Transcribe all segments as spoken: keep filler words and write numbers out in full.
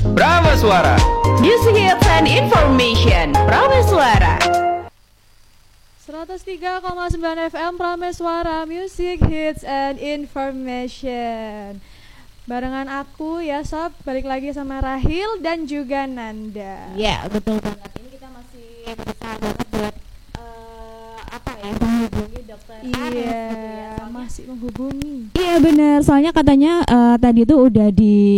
Prameswara. Music hits and information. Prameswara. seratus tiga koma sembilan F M Prameswara, Music Hits and Information. Barengan aku ya Sob, balik lagi sama Rahil dan juga Nanda. Ya betul banget, ini kita masih berusaha banget buat uh, apa ya, menghubungi dokter Iya, Aris gitu ya. Soalnya, masih menghubungi. iya benar, soalnya katanya uh, tadi tuh udah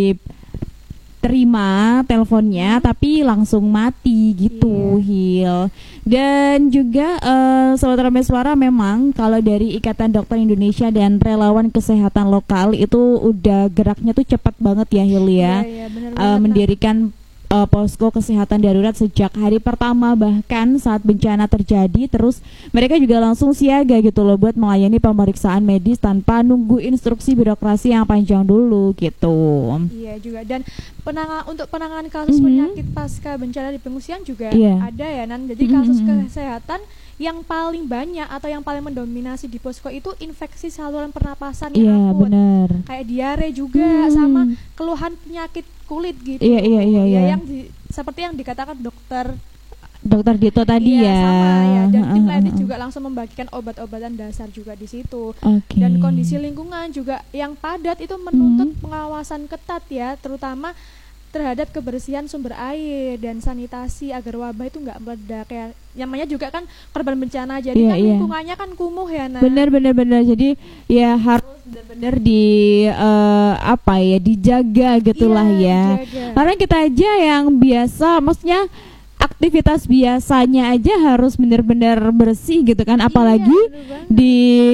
diterima teleponnya tapi langsung mati gitu. Iya. Hil. Dan juga uh, Sobat Prameswara, memang kalau dari Ikatan Dokter Indonesia dan relawan kesehatan lokal itu udah geraknya tuh cepat banget ya Hil ya. Iya, iya, bener uh, banget, mendirikan uh, posko kesehatan darurat sejak hari pertama, bahkan saat bencana terjadi. Terus mereka juga langsung siaga gitu loh buat melayani pemeriksaan medis tanpa nunggu instruksi birokrasi yang panjang dulu gitu. Iya juga, dan penangan untuk penanganan kasus Mhm. penyakit pasca bencana di pengungsian juga Iya. ada ya Nan. Jadi Mhm, kasus mhm. kesehatan yang paling banyak atau yang paling mendominasi di posko itu infeksi saluran pernapasan Iya yang akut, benar. kayak diare juga, Hmm. sama keluhan penyakit kulit gitu. Iya, iya, iya, Ya, iya. yang di- seperti yang dikatakan dokter. Dokter Dito tadi Iya, ya. sama ya. Dan tim Heeh, medis heeh. juga langsung membagikan obat-obatan dasar juga di situ. Oke. Dan kondisi lingkungan juga yang padat itu menuntut Hmm. pengawasan ketat ya, terutama terhadap kebersihan sumber air dan sanitasi agar wabah itu nggak meledak ya. Namanya juga kan korban bencana, jadi Iya, kan iya. lingkungannya kan kumuh ya. Nah, Benar benar benar. Jadi ya harus benar-benar di eh, apa ya, dijaga gitulah ya. dijaga. Karena kita aja yang biasa, maksudnya aktivitas biasanya aja harus benar-benar bersih gitu kan, apalagi Iya, bener banget. di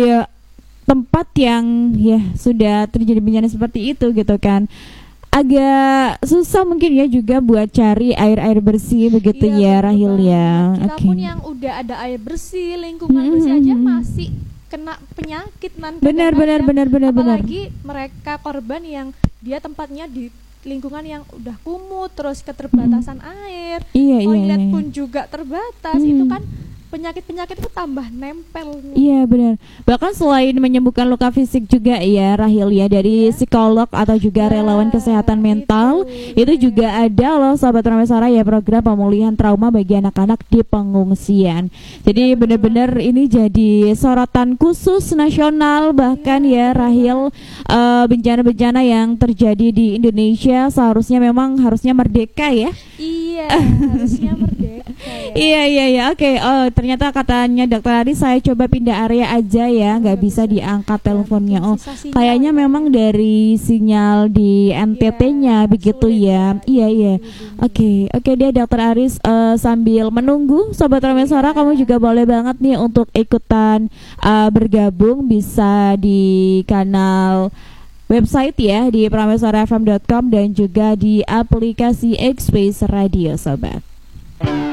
tempat yang ya sudah terjadi bencana seperti itu gitu kan. Agak susah mungkin ya juga buat cari air-air bersih begitu Iya, ya bener Rahil banget. ya. Kita Oke. pun yang udah ada air bersih, lingkungan Hmm, bersih aja hmm, hmm. masih kena penyakit nan. Benar benar kadang-kadang. benar benar benar. Apalagi mereka korban yang dia tempatnya di lingkungan yang udah kumuh, terus keterbatasan air, Iya iya. toilet iya. pun juga terbatas. Hmm. Itu kan penyakit-penyakit itu tambah nempel. Iya benar. Bahkan selain menyembuhkan luka fisik juga ya Rahil ya, dari Ya. psikolog atau juga Nah, relawan kesehatan mental itu, itu ya. juga ada loh Sobat Prameswara ya, program pemulihan trauma bagi anak-anak di pengungsian. Jadi benar-benar ini jadi sorotan khusus nasional bahkan Iya, ya Rahil. eh, bencana-bencana yang terjadi di Indonesia seharusnya memang harusnya merdeka ya. Iya, harusnya merdeka ya. Iya iya iya, oke. Oh ternyata katanya Dokter Aris saya coba pindah area aja ya, nggak Nggak bisa bisa. diangkat Ya, teleponnya. mungkin Oh sisa sinyal kayaknya ya. memang dari sinyal di N T T-nya Iya, begitu sulit ya. Iya iya. dihubungi. Oke oke deh Dokter Aris, eh, sambil menunggu Sobat Prameswara, Iya. kamu juga boleh banget nih untuk ikutan eh, bergabung, bisa di kanal website ya di prameswara f m dot com dan juga di aplikasi X-Space Radio Sobat.